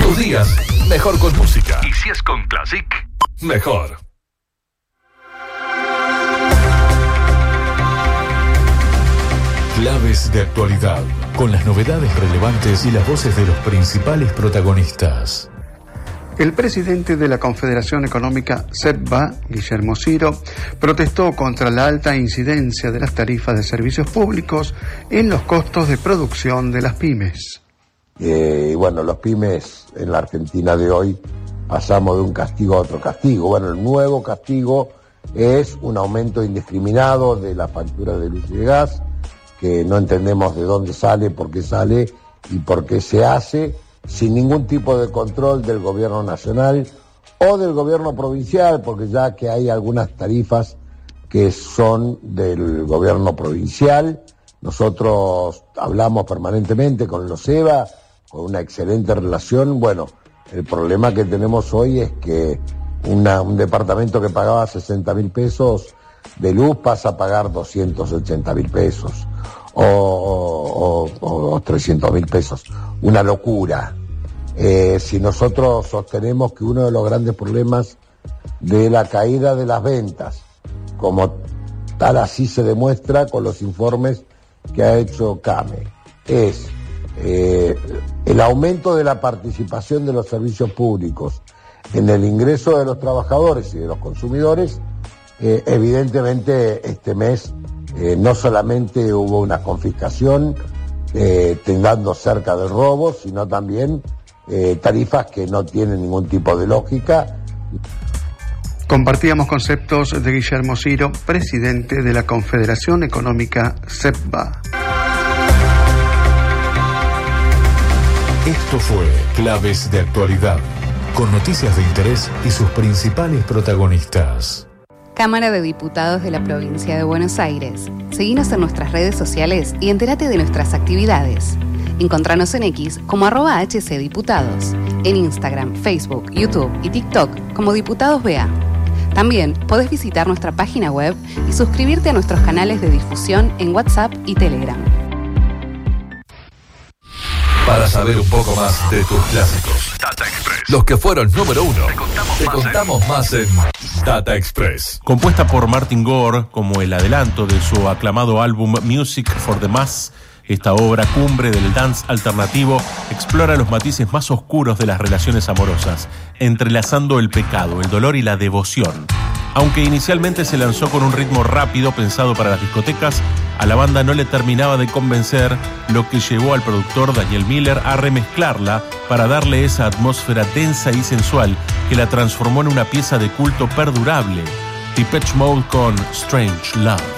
Tus días, mejor con música. Y si es con Classic, mejor. Claves de actualidad, con las novedades relevantes y las voces de los principales protagonistas. El presidente de la Confederación Económica CEPBA, Guillermo Ciro, protestó contra la alta incidencia de las tarifas de servicios públicos en los costos de producción de las pymes. Bueno, los pymes en la Argentina de hoy pasamos de un castigo a otro castigo. Bueno, el nuevo castigo es un aumento indiscriminado de la factura de luz y de gas, que no entendemos de dónde sale, por qué sale y por qué se hace, sin ningún tipo de control del gobierno nacional o del gobierno provincial, porque ya que hay algunas tarifas que son del gobierno provincial. Nosotros hablamos permanentemente con los EBA, con una excelente relación. Bueno, el problema que tenemos hoy es que un departamento que pagaba 60.000 pesos de luz pasa a pagar 280.000 pesos o 300.000 pesos. Una locura. Si nosotros sostenemos que uno de los grandes problemas de la caída de las ventas, como tal así se demuestra con los informes que ha hecho CAME, es el aumento de la participación de los servicios públicos en el ingreso de los trabajadores y de los consumidores. Evidentemente este mes no solamente hubo una confiscación tendando cerca del robo, sino también tarifas que no tienen ningún tipo de lógica. Compartíamos conceptos de Guillermo Ciro, presidente de la Confederación Económica CEPBA. Esto fue Claves de Actualidad, con noticias de interés y sus principales protagonistas. Cámara de Diputados de la Provincia de Buenos Aires. Seguinos en nuestras redes sociales y entérate de nuestras actividades. Encontranos en X como @HCDiputados, en Instagram, Facebook, YouTube y TikTok como Diputados BA. También podés visitar nuestra página web y suscribirte a nuestros canales de difusión en WhatsApp y Telegram. Para saber un poco más de tus clásicos, Data Express, los que fueron número 1, te contamos más en Data Express. Compuesta por Martin Gore como el adelanto de su aclamado álbum Music for the Mass, esta obra cumbre del dance alternativo explora los matices más oscuros de las relaciones amorosas, entrelazando el pecado, el dolor y la devoción. Aunque inicialmente se lanzó con un ritmo rápido pensado para las discotecas, a la banda no le terminaba de convencer, lo que llevó al productor Daniel Miller a remezclarla para darle esa atmósfera densa y sensual que la transformó en una pieza de culto perdurable. Depeche Mode con Strange Love.